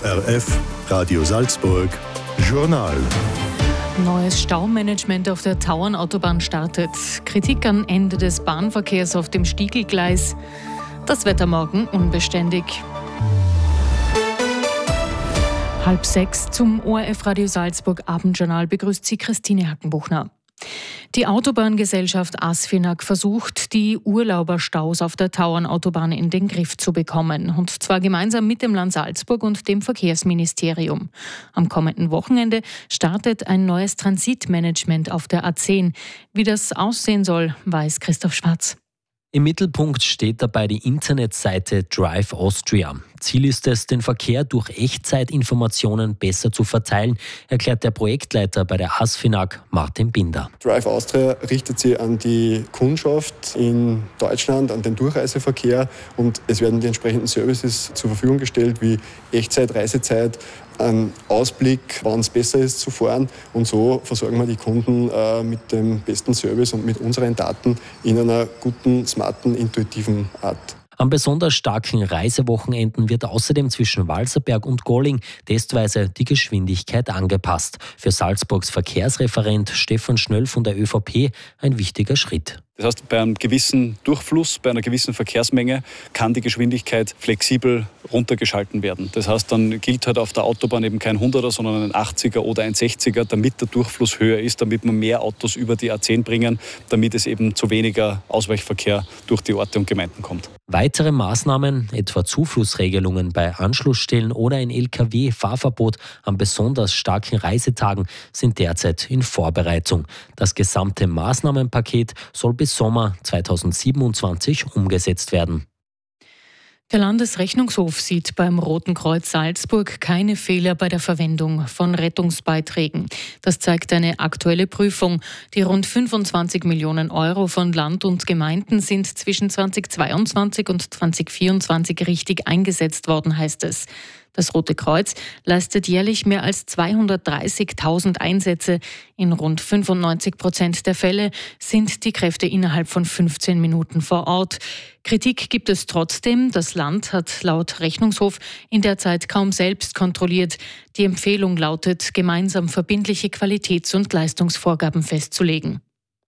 ORF Radio Salzburg Journal. Neues Staumanagement auf der Tauernautobahn startet. Kritik am Ende des Bahnverkehrs auf dem Stiegelgleis. Das Wetter morgen unbeständig. 5:30 zum ORF Radio Salzburg Abendjournal begrüßt Sie Christine Hackenbuchner. Die Autobahngesellschaft ASFINAG versucht, die Urlauberstaus auf der Tauernautobahn in den Griff zu bekommen. Und zwar gemeinsam mit dem Land Salzburg und dem Verkehrsministerium. Am kommenden Wochenende startet ein neues Transitmanagement auf der A10. Wie das aussehen soll, weiß Christoph Schwarz. Im Mittelpunkt steht dabei die Internetseite Drive Austria. Ziel ist es, den Verkehr durch Echtzeitinformationen besser zu verteilen, erklärt der Projektleiter bei der ASFINAG, Martin Binder. Drive Austria richtet sich an die Kundschaft in Deutschland, an den Durchreiseverkehr, und es werden die entsprechenden Services zur Verfügung gestellt, wie Echtzeit, Reisezeit, ein Ausblick, wann es besser ist zu fahren, und so versorgen wir die Kunden mit dem besten Service und mit unseren Daten in einer guten, smarten, intuitiven Art. An besonders starken Reisewochenenden wird außerdem zwischen Walserberg und Golling testweise die Geschwindigkeit angepasst. Für Salzburgs Verkehrsreferent Stefan Schnöll von der ÖVP ein wichtiger Schritt. Das heißt, bei einem gewissen Durchfluss, bei einer gewissen Verkehrsmenge kann die Geschwindigkeit flexibel runtergeschalten werden. Das heißt, dann gilt halt auf der Autobahn eben kein 100er, sondern ein 80er oder ein 60er, damit der Durchfluss höher ist, damit wir mehr Autos über die A10 bringen, damit es eben zu weniger Ausweichverkehr durch die Orte und Gemeinden kommt. Weitere Maßnahmen, etwa Zuflussregelungen bei Anschlussstellen oder ein Lkw-Fahrverbot an besonders starken Reisetagen, sind derzeit in Vorbereitung. Das gesamte Maßnahmenpaket soll bis Sommer 2027 umgesetzt werden. Der Landesrechnungshof sieht beim Roten Kreuz Salzburg keine Fehler bei der Verwendung von Rettungsbeiträgen. Das zeigt eine aktuelle Prüfung. Die rund 25 Millionen Euro von Land und Gemeinden sind zwischen 2022 und 2024 richtig eingesetzt worden, heißt es. Das Rote Kreuz leistet jährlich mehr als 230.000 Einsätze. In rund 95% der Fälle sind die Kräfte innerhalb von 15 Minuten vor Ort. Kritik gibt es trotzdem. Das Land hat laut Rechnungshof in der Zeit kaum selbst kontrolliert. Die Empfehlung lautet, gemeinsam verbindliche Qualitäts- und Leistungsvorgaben festzulegen.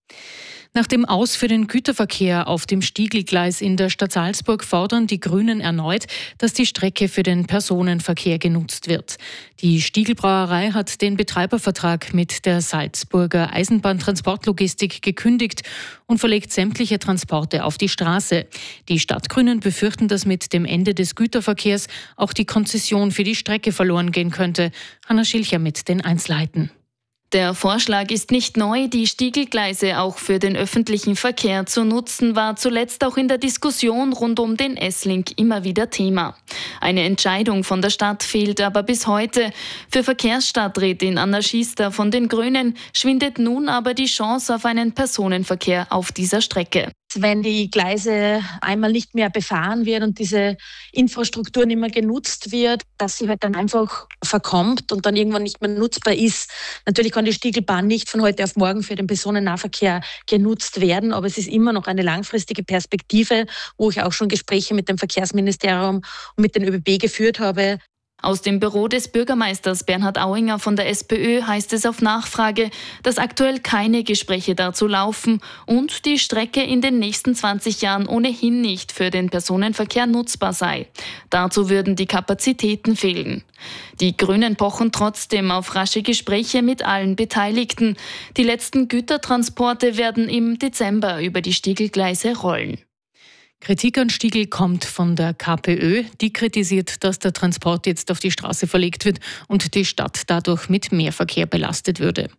Nach dem Aus für den Güterverkehr auf dem Stiegelgleis in der Stadt Salzburg fordern die Grünen erneut, dass die Strecke für den Personenverkehr genutzt wird. Die Stiegelbrauerei hat den Betreibervertrag mit der Salzburger Eisenbahntransportlogistik gekündigt und verlegt sämtliche Transporte auf die Straße. Die Stadtgrünen befürchten, dass mit dem Ende des Güterverkehrs auch die Konzession für die Strecke verloren gehen könnte. Hanna Schilcher mit den Einzelheiten. Der Vorschlag ist nicht neu. Die Stiegelgleise auch für den öffentlichen Verkehr zu nutzen, war zuletzt auch in der Diskussion rund um den S-Link immer wieder Thema. Eine Entscheidung von der Stadt fehlt aber bis heute. Für Verkehrsstadträtin Anna Schiester von den Grünen schwindet nun aber die Chance auf einen Personenverkehr auf dieser Strecke. Wenn die Gleise einmal nicht mehr befahren wird und diese Infrastruktur nicht mehr genutzt wird, dass sie halt dann einfach verkommt und dann irgendwann nicht mehr nutzbar ist. Natürlich kann die Stiegelbahn nicht von heute auf morgen für den Personennahverkehr genutzt werden, aber es ist immer noch eine langfristige Perspektive, wo ich auch schon Gespräche mit dem Verkehrsministerium und mit den ÖBB geführt habe. Aus dem Büro des Bürgermeisters Bernhard Auinger von der SPÖ heißt es auf Nachfrage, dass aktuell keine Gespräche dazu laufen und die Strecke in den nächsten 20 Jahren ohnehin nicht für den Personenverkehr nutzbar sei. Dazu würden die Kapazitäten fehlen. Die Grünen pochen trotzdem auf rasche Gespräche mit allen Beteiligten. Die letzten Gütertransporte werden im Dezember über die Stiegelgleise rollen. Kritik an Stiegel kommt von der KPÖ. Die kritisiert, dass der Transport jetzt auf die Straße verlegt wird und die Stadt dadurch mit mehr Verkehr belastet würde.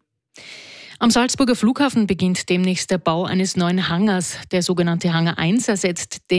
Am Salzburger Flughafen beginnt demnächst der Bau eines neuen Hangars. Der sogenannte Hangar 1 ersetzt den